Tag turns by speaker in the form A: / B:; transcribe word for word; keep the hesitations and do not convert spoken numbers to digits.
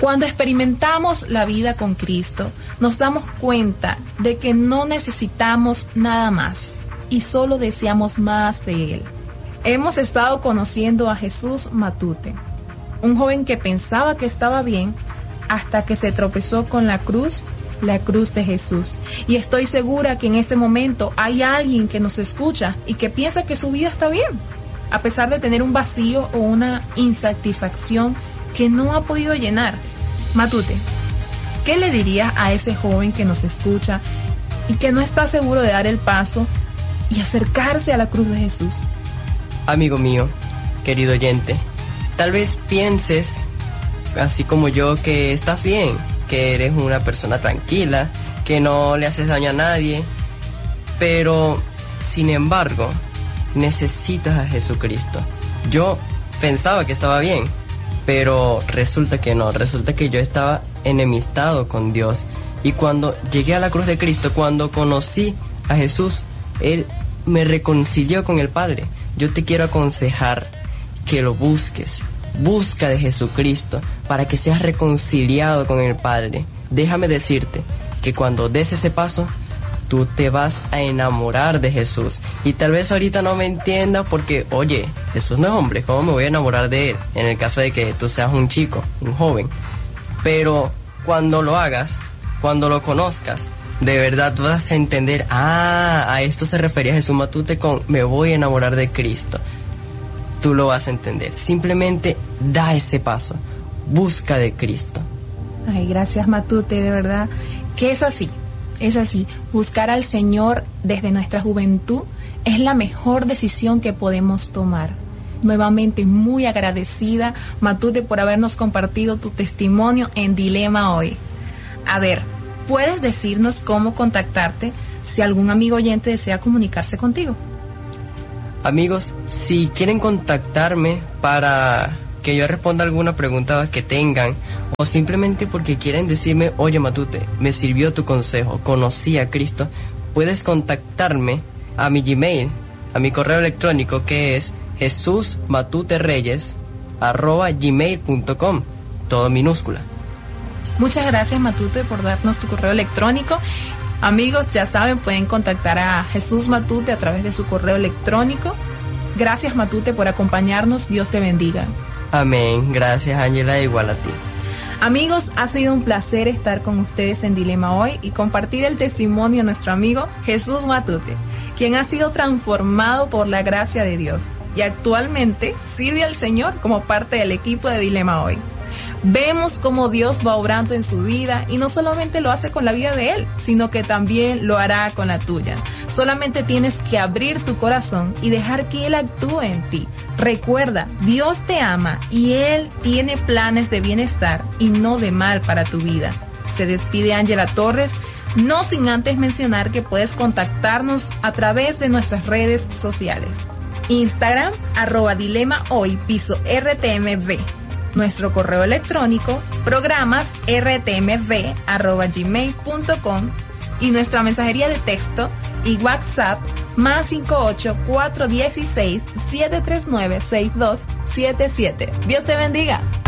A: Cuando experimentamos la vida con Cristo, nos damos cuenta de que no necesitamos nada más y solo deseamos más de Él. Hemos estado conociendo a Jesús Matute, un joven que pensaba que estaba bien hasta que se tropezó con la cruz, la cruz de Jesús. Y estoy segura que en este momento hay alguien que nos escucha y que piensa que su vida está bien, a pesar de tener un vacío o una insatisfacción que no ha podido llenar. Matute, ¿qué le dirías a ese joven que nos escucha y que no está seguro de dar el paso y acercarse a la cruz de Jesús?
B: Amigo mío, querido oyente, tal vez pienses, así como yo, que estás bien, que eres una persona tranquila, que no le haces daño a nadie, pero, sin embargo, necesitas a Jesucristo. Yo pensaba que estaba bien, pero resulta que no, resulta que yo estaba enemistado con Dios. Y cuando llegué a la cruz de Cristo, cuando conocí a Jesús, Él me reconcilió con el Padre. Yo te quiero aconsejar que lo busques. Busca de Jesucristo para que seas reconciliado con el Padre. Déjame decirte que cuando des ese paso, tú te vas a enamorar de Jesús. Y tal vez ahorita no me entiendas porque, oye, Jesús no es hombre, ¿cómo me voy a enamorar de Él? En el caso de que tú seas un chico, un joven. Pero cuando lo hagas, cuando lo conozcas, de verdad vas a entender, ah, a esto se refería Jesús Matute con me voy a enamorar de Cristo. Tú lo vas a entender. Simplemente da ese paso. Busca de Cristo.
A: Ay, gracias Matute, de verdad que es así. Es así, buscar al Señor desde nuestra juventud es la mejor decisión que podemos tomar. Nuevamente muy agradecida, Matute, por habernos compartido tu testimonio en Dilema Hoy. A ver, ¿puedes decirnos cómo contactarte si algún amigo oyente desea comunicarse contigo?
B: Amigos, si quieren contactarme para que yo responda alguna pregunta que tengan, o simplemente porque quieren decirme, oye Matute, me sirvió tu consejo, conocí a Cristo, puedes contactarme a mi Gmail, a mi correo electrónico, que es jesusmatutereyes arroba gmail punto com, todo minúscula.
A: Muchas gracias Matute por darnos tu correo electrónico. Amigos, ya saben, pueden contactar a Jesús Matute a través de su correo electrónico. Gracias Matute por acompañarnos, Dios te bendiga.
B: Amén, gracias Ángela, igual a ti.
A: Amigos, ha sido un placer estar con ustedes en Dilema Hoy y compartir el testimonio de nuestro amigo Jesús Matute, quien ha sido transformado por la gracia de Dios y actualmente sirve al Señor como parte del equipo de Dilema Hoy. Vemos cómo Dios va obrando en su vida y no solamente lo hace con la vida de él, sino que también lo hará con la tuya. Solamente tienes que abrir tu corazón y dejar que Él actúe en ti. Recuerda, Dios te ama y Él tiene planes de bienestar y no de mal para tu vida. Se despide Ángela Torres, no sin antes mencionar que puedes contactarnos a través de nuestras redes sociales. Instagram, arroba Dilema Hoy, piso R T M V. Nuestro correo electrónico, programas r t m v arroba gmail punto com, y nuestra mensajería de texto y WhatsApp más cinco ocho cuatro uno seis siete tres nueve seis dos siete siete. Dios te bendiga.